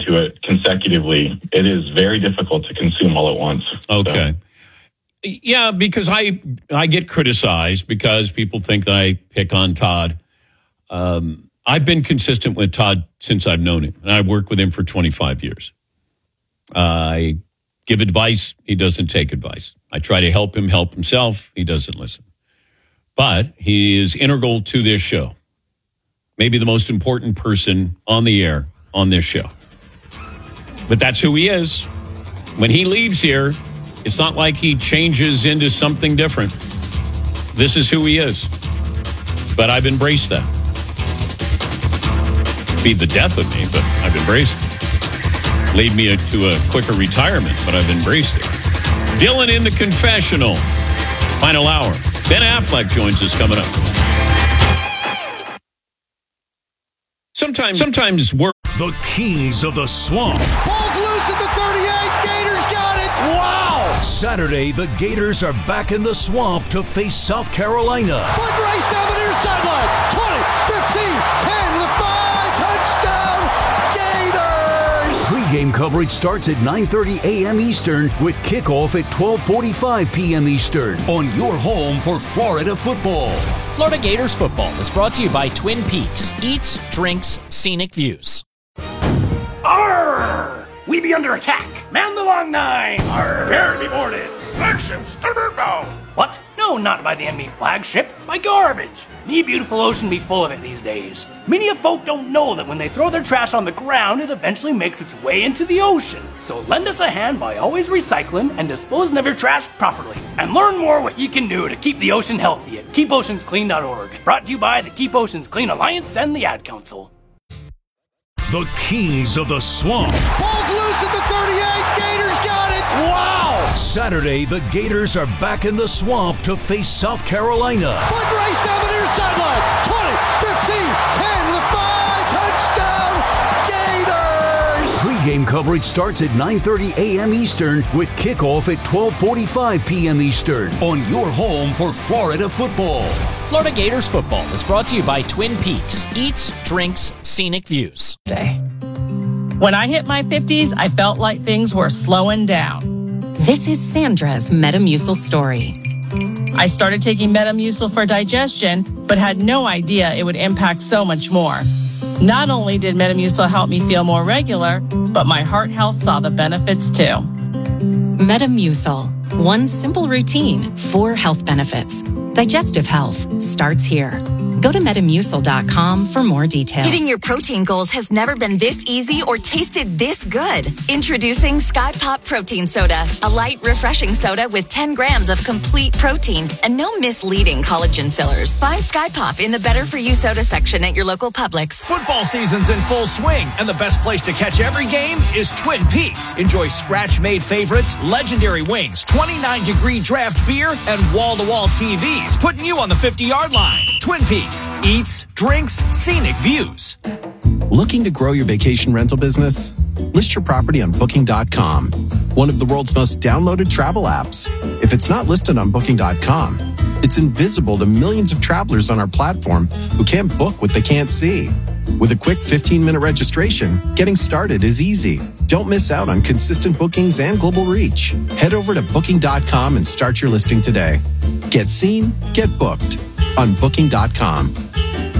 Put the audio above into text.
to it consecutively, it is very difficult to consume all at once. Okay. So. Yeah, because I get criticized because people think that I pick on Todd. I've been consistent with Todd since I've known him, and I've worked with him for 25 years. I give advice. He doesn't take advice. I try to help him help himself. He doesn't listen. But he is integral to this show. Maybe the most important person on the air on this show. But that's who he is. When he leaves here, it's not like he changes into something different. This is who he is. But I've embraced that. Be the death of me, but I've embraced it. Lead me to a quicker retirement, but I've embraced it. Dylan in the confessional. Final hour. Ben Affleck joins us coming up. Sometimes we're the kings of the swamp. Falls loose at the 38. Gators got it. Wow. Saturday, the Gators are back in the swamp to face South Carolina. Foot race down the near sideline. 20, 15, 10, the 5. Touchdown, Gators. Pre-game coverage starts at 9:30 a.m. Eastern with kickoff at 12:45 p.m. Eastern on your home for Florida football. Florida Gators football is brought to you by Twin Peaks. Eats, drinks, scenic views. Arr! We be under attack. Man the long nine. Arr! Prepare to be boarded. Flagship, starboard bow. What? No, not by the enemy flagship. By garbage. Me beautiful ocean be full of it these days. Many of folk don't know that when they throw their trash on the ground, it eventually makes its way into the ocean. So lend us a hand by always recycling and disposing of your trash properly. And learn more what you can do to keep the ocean healthy at keepoceansclean.org. Brought to you by the Keep Oceans Clean Alliance and the Ad Council. The kings of the swamp. Falls loose at the 38. Gators got it. Wow. Saturday, the Gators are back in the swamp to face South Carolina. Foot race down the near sideline. 20, 15, 10, the 5. Touchdown, Gators. Pre-game coverage starts at 9:30 a.m. Eastern with kickoff at 12:45 p.m. Eastern on your home for Florida football. Florida Gators football is brought to you by Twin Peaks. Eats, drinks, scenic views. When I hit my 50s, I felt like things were slowing down. This is Sandra's Metamucil story. I started taking Metamucil for digestion, but had no idea it would impact so much more. Not only did Metamucil help me feel more regular, but my heart health saw the benefits too. Metamucil. One simple routine, 4 health benefits. Digestive health starts here. Go to Metamucil.com for more details. Hitting your protein goals has never been this easy or tasted this good. Introducing Sky Pop Protein Soda, a light, refreshing soda with 10 grams of complete protein and no misleading collagen fillers. Find Sky Pop in the Better For You soda section at your local Publix. Football season's in full swing, and the best place to catch every game is Twin Peaks. Enjoy scratch-made favorites, legendary wings, 29-degree draft beer, and wall-to-wall TVs, putting you on the 50-yard line. Twin Peaks. Eats, drinks, scenic views. Looking to grow your vacation rental business? List your property on Booking.com, one of the world's most downloaded travel apps. If it's not listed on Booking.com, it's invisible to millions of travelers on our platform who can't book what they can't see. With a quick 15-minute registration, getting started is easy. Don't miss out on consistent bookings and global reach. Head over to Booking.com and start your listing today. Get seen, get booked on Booking.com.